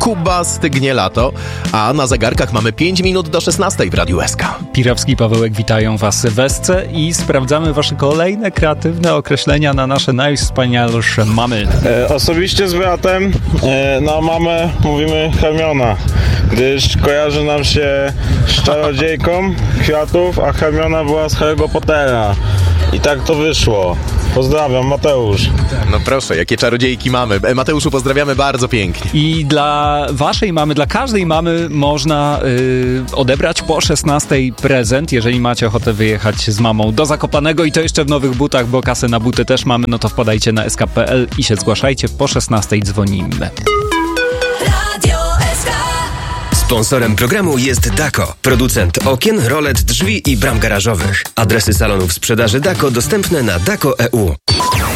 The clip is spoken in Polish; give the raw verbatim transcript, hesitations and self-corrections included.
Kuba stygnie lato, a na zegarkach mamy pięć minut do szesnastej w Radiu S K. Pirawski i Pawełek witają was w S C i sprawdzamy wasze kolejne kreatywne określenia na nasze najwspanialsze mamy. E, osobiście z bratem e, na mamę mówimy Hermiona, gdyż kojarzy nam się z czarodziejką kwiatów, a Hermiona była z Harry'ego Pottera. I tak to wyszło. Pozdrawiam, Mateusz. No proszę, jakie czarodziejki mamy. Mateuszu, pozdrawiamy bardzo pięknie. I dla waszej mamy, dla każdej mamy można yy, odebrać po szesnastej prezent, jeżeli macie ochotę wyjechać z mamą do Zakopanego i to jeszcze w nowych butach, bo kasę na buty też mamy, no to wpadajcie na s k kropka p l i się zgłaszajcie. Po szesnastej dzwonimy. Sponsorem programu jest Dako, producent okien, rolet, drzwi i bram garażowych. Adresy salonów sprzedaży Dako dostępne na dako kropka e u.